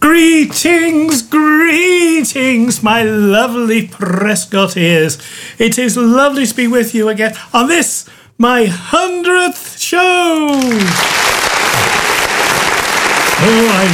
Greetings, greetings, my lovely Prescott ears. It is lovely to be with you again on this, my 100th show. Oh, I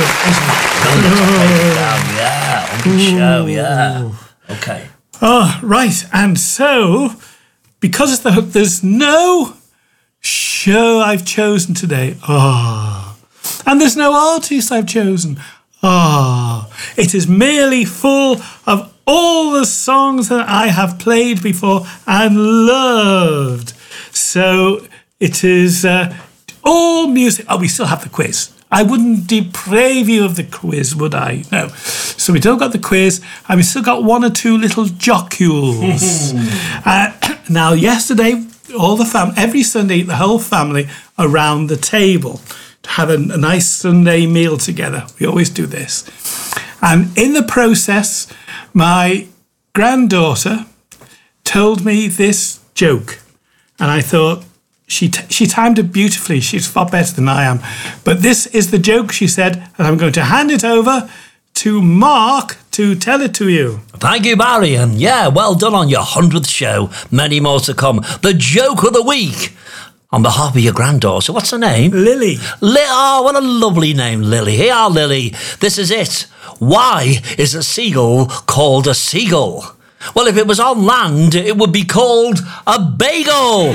know. Show, yeah. Okay. Oh, right. And so, because there's no show I've chosen today. And there's no artist I've chosen. It is merely full of all the songs that I have played before and loved. So it is all music. Oh, we still have the quiz. I wouldn't deprave you of the quiz, would I? No. So we don't got the quiz, and we still got one or two little jocules. Now, yesterday, every Sunday, the whole family around the table to have a nice Sunday meal together. We always do this. And in the process, my granddaughter told me this joke. And I thought, she timed it beautifully. She's far better than I am. But this is the joke, she said, and I'm going to hand it over to Mark to tell it to you. Thank you, Barry. And yeah, well done on your 100th show. Many more to come. The joke of the week. On behalf of your granddaughter, what's her name? Lily. Oh, what a lovely name, Lily. Here, Lily. This is it. Why is a seagull called a seagull? Well, if it was on land, it would be called a bagel.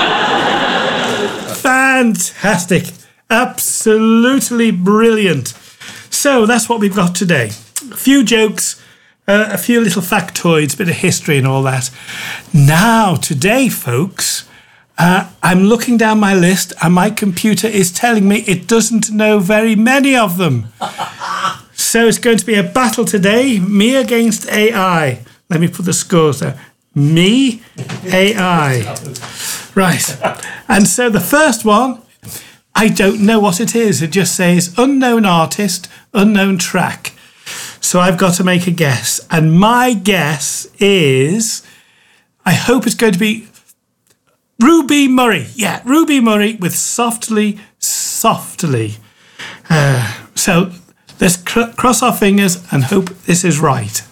Fantastic. Absolutely brilliant. So that's what we've got today. A few jokes, a few little factoids, bit of history and all that. Now, today, folks, I'm looking down my list and my computer is telling me it doesn't know very many of them. So it's going to be a battle today, me against AI. Let me put the scores there. Me, AI. Right. And so the first one, I don't know what it is. It just says unknown artist, unknown track. So I've got to make a guess. And my guess is, I hope it's going to be Ruby Murray. Yeah, Ruby Murray with Softly, Softly. So let's cross our fingers and hope this is right.